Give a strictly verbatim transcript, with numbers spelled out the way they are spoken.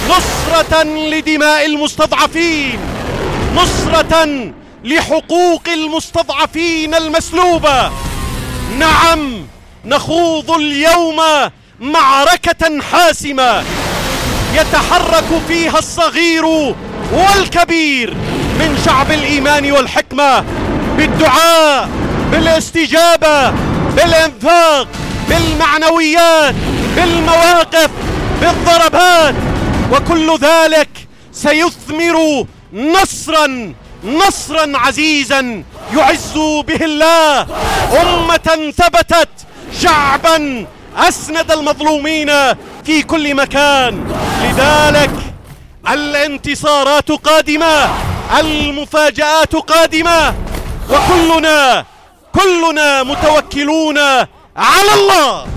نصرة لدماء المستضعفين، نصرة لحقوق المستضعفين المسلوبة. نعم، نخوض اليوم معركة حاسمة يتحرك فيها الصغير والكبير من شعب الإيمان والحكمة بالدعاء، بالاستجابة، بالإنفاق، بالمعنويات، بالمواقف، بالضربات، وكل ذلك سيثمر نصرا نصرا عزيزا يعز به الله أمة ثبتت، شعبا أسند المظلومين في كل مكان. لذلك الانتصارات قادمة، المفاجآت قادمة، وكلنا كلنا متوكلون على الله.